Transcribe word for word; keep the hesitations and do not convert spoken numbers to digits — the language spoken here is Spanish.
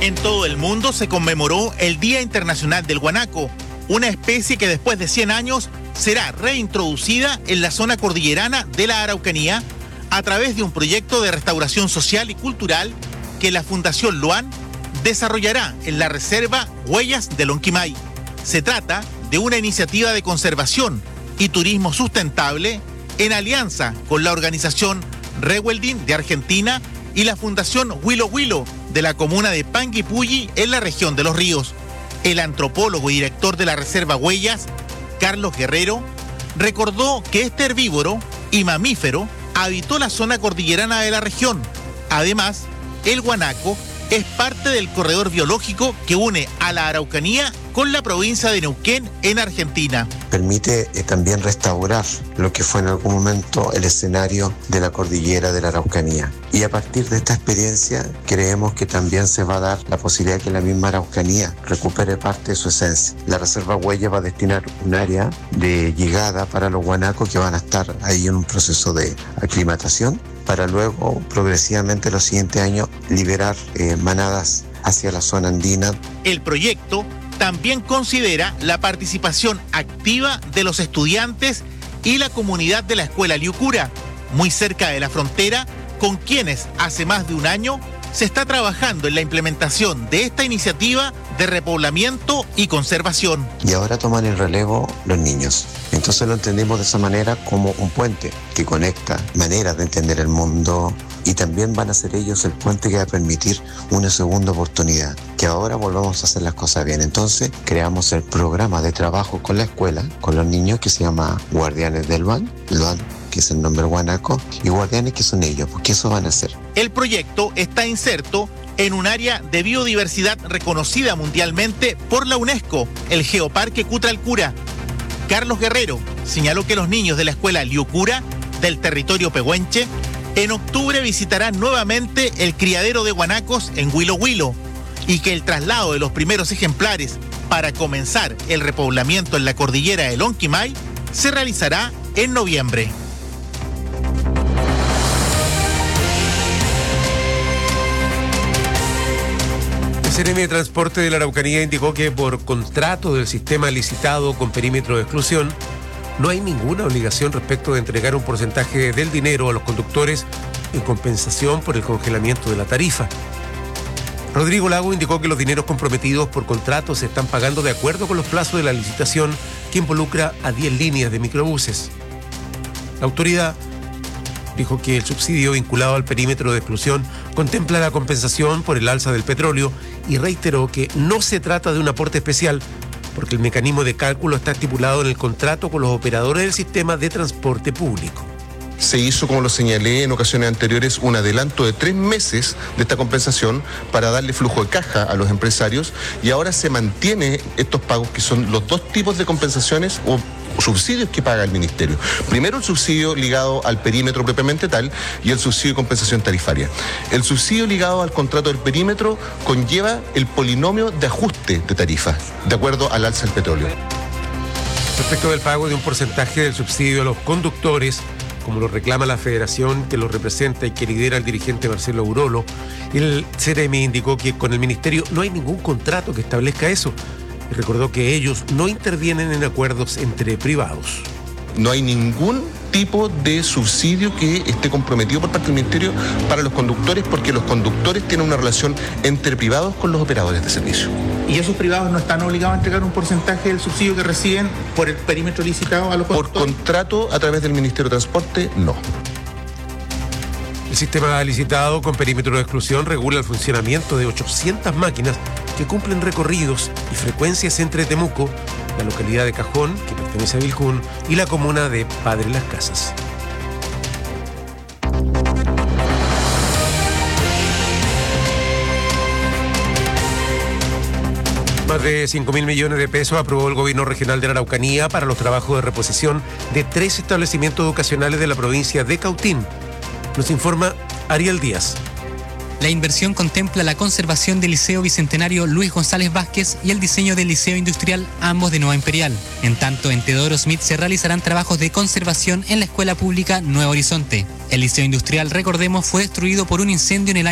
En todo el mundo se conmemoró el Día Internacional del Guanaco, una especie que después de cien años será reintroducida en la zona cordillerana de la Araucanía a través de un proyecto de restauración social y cultural que la Fundación Luan desarrollará en la reserva Huellas del Lonquimay. Se trata de una iniciativa de conservación y turismo sustentable en alianza con la organización Rewelding de Argentina y la Fundación Huilo Huilo de la comuna de Panguipulli en la región de Los Ríos. El antropólogo y director de la reserva Huellas, Carlos Guerrero, recordó que este herbívoro y mamífero habitó la zona cordillerana de la región. Además, el guanaco es parte del corredor biológico que une a la Araucanía con la provincia de Neuquén en Argentina. Permite eh, también restaurar lo que fue en algún momento el escenario de la cordillera de la Araucanía. Y a partir de esta experiencia creemos que también se va a dar la posibilidad de que la misma Araucanía recupere parte de su esencia. La Reserva Huella va a destinar un área de llegada para los guanacos que van a estar ahí en un proceso de aclimatación para luego progresivamente los siguientes años liberar eh, manadas hacia la zona andina. El proyecto también considera la participación activa de los estudiantes y la comunidad de la escuela Liucura, muy cerca de la frontera, con quienes hace más de un año se está trabajando en la implementación de esta iniciativa de repoblamiento y conservación. Y ahora toman el relevo los niños. Entonces lo entendemos de esa manera como un puente que conecta maneras de entender el mundo y también van a ser ellos el puente que va a permitir una segunda oportunidad, que ahora volvamos a hacer las cosas bien. Entonces creamos el programa de trabajo con la escuela, con los niños, que se llama Guardianes del Luan, Luan, que es el nombre guanaco, y guardianes, que son ellos, porque eso van a hacer. El proyecto está inserto en un área de biodiversidad reconocida mundialmente por la UNESCO, el Geoparque Cutralcura. Carlos Guerrero señaló que los niños de la escuela Liucura del territorio pehuenche en octubre visitarán nuevamente el criadero de guanacos en Huilo Huilo y que el traslado de los primeros ejemplares para comenzar el repoblamiento en la cordillera de Lonquimay se realizará en noviembre. El C N M de Transporte de la Araucanía indicó que por contrato del sistema licitado con perímetro de exclusión, no hay ninguna obligación respecto de entregar un porcentaje del dinero a los conductores en compensación por el congelamiento de la tarifa. Rodrigo Lago indicó que los dineros comprometidos por contrato se están pagando de acuerdo con los plazos de la licitación que involucra a diez líneas de microbuses. La autoridad dijo que el subsidio vinculado al perímetro de exclusión contempla la compensación por el alza del petróleo y reiteró que no se trata de un aporte especial porque el mecanismo de cálculo está estipulado en el contrato con los operadores del sistema de transporte público. Se hizo, como lo señalé en ocasiones anteriores, un adelanto de tres meses de esta compensación para darle flujo de caja a los empresarios y ahora se mantiene estos pagos que son los dos tipos de compensaciones o subsidios que paga el ministerio. Primero el subsidio ligado al perímetro propiamente tal y el subsidio de compensación tarifaria. El subsidio ligado al contrato del perímetro conlleva el polinomio de ajuste de tarifas de acuerdo al alza del petróleo. Respecto del pago de un porcentaje del subsidio a los conductores, como lo reclama la federación que lo representa y que lidera el dirigente Marcelo Urolo, el C N M indicó que con el ministerio no hay ningún contrato que establezca eso y recordó que ellos no intervienen en acuerdos entre privados. No hay ningún tipo de subsidio que esté comprometido por parte del ministerio para los conductores porque los conductores tienen una relación entre privados con los operadores de servicio. ¿Y esos privados no están obligados a entregar un porcentaje del subsidio que reciben por el perímetro licitado a los conductores? Por contrato a través del Ministerio de Transporte, no. El sistema licitado con perímetro de exclusión regula el funcionamiento de ochocientas máquinas que cumplen recorridos y frecuencias entre Temuco, la localidad de Cajón, que pertenece a Vilcún, y la comuna de Padre Las Casas. Más de cinco mil millones de pesos aprobó el gobierno regional de la Araucanía para los trabajos de reposición de tres establecimientos educacionales de la provincia de Cautín. Nos informa Ariel Díaz. La inversión contempla la conservación del Liceo Bicentenario Luis González Vázquez y el diseño del Liceo Industrial, ambos de Nueva Imperial. En tanto, en Teodoro Smith se realizarán trabajos de conservación en la Escuela Pública Nuevo Horizonte. El Liceo Industrial, recordemos, fue destruido por un incendio en el año